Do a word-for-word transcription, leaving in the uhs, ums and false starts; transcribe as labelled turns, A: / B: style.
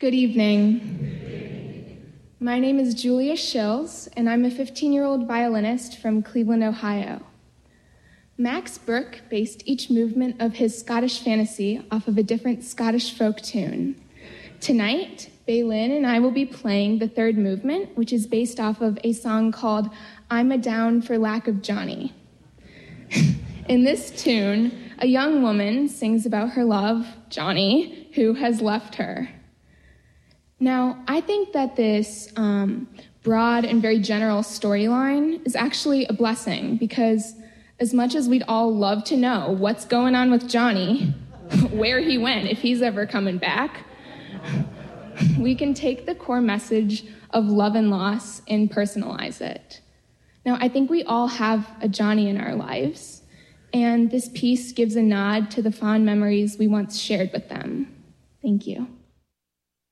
A: Good evening. My name is Julia Shills, and I'm a fifteen-year-old violinist from Cleveland, Ohio. Max Bruch based each movement of his Scottish fantasy off of a different Scottish folk tune. Tonight, Baylin and I will be playing the third movement, which is based off of a song called I'm a Down for Lack of Johnny. In this tune, a young woman sings about her love, Johnny, who has left her. Now, I think that this um, broad and very general storyline is actually a blessing because as much as we'd all love to know what's going on with Johnny, where he went, if he's ever coming back, we can take the core message of love and loss and personalize it. Now, I think we all have a Johnny in our lives, and this piece gives a nod to the fond memories we once shared with them. Thank you.